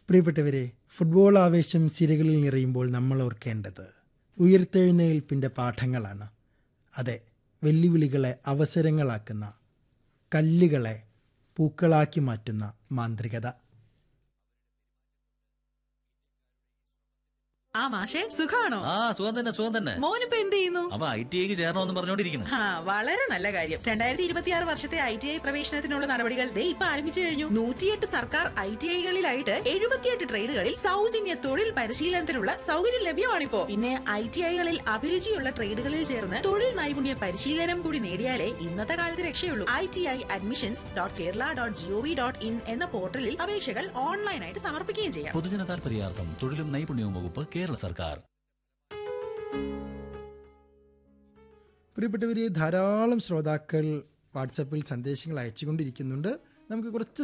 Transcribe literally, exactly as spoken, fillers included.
പ്രിയപ്പെട്ടവരെ, ഫുട്ബോൾ ആവേശം സിരകളിൽ നിറയുമ്പോൾ നമ്മൾ ഓർക്കേണ്ടത് ഉയർത്തെഴുന്നേൽപ്പിൻ്റെ പാഠങ്ങളാണ്. അതെ, വെല്ലുവിളികളെ അവസരങ്ങളാക്കുന്ന, കല്ലുകളെ പൂക്കളാക്കി മാറ്റുന്ന മാന്ത്രികത. ആ മാഷെ, സുഖാണോ? ആ സുഖം തന്നെ സുഖം തന്നെ. മോനിപ്പോ എന്ത് ചെയ്യുന്നു? അവ ഐ ടി ഐക്ക് ചേരണമെന്ന് പറഞ്ഞോണ്ടിരിക്കുന്നു. ആ വളരെ നല്ല കാര്യം. രണ്ടായിരത്തി ഇരുപത്തിയാറ് വർഷത്തെ ഐ ടി ഐ പ്രവേശനത്തിനുള്ള നടപടികൾ ദേ ഇപ്പൊ ആരംഭിച്ചു കഴിഞ്ഞു. നൂറ്റിയെട്ട് സർക്കാർ ഐ ടി ഐകളിലായിട്ട് എഴുപത്തിയെട്ട് ട്രേഡുകളിൽ സൗജന്യ തൊഴിൽ പരിശീലനത്തിനുള്ള സൗകര്യം ലഭ്യമാണിപ്പോ. പിന്നെ ഐ ടി ഐകളിൽ അഭിരുചിയുള്ള ട്രേഡുകളിൽ ചേർന്ന് തൊഴിൽ നൈപുണ്യ പരിശീലനം കൂടി നേടിയാലേ ഇന്നത്തെ കാലത്ത് രക്ഷയുള്ളൂ. I T I admissions dot Kerala dot G O V dot in എന്ന പോർട്ടലിൽ അപേക്ഷകൾ ഓൺലൈനായിട്ട് സമർപ്പിക്കുകയും ചെയ്യാം. പൊതുജന താൽപര്യാർത്ഥം തൊഴിലും നൈപുണ്യവും വകുപ്പ്, കേരള സർക്കാർ. പ്രിയപ്പെട്ടവരെ, ധാരാളം ശ്രോതാക്കൾ വാട്സാപ്പിൽ സന്ദേശങ്ങൾ അയച്ചുകൊണ്ടിരിക്കുന്നുണ്ട്. നമുക്ക് കുറച്ച്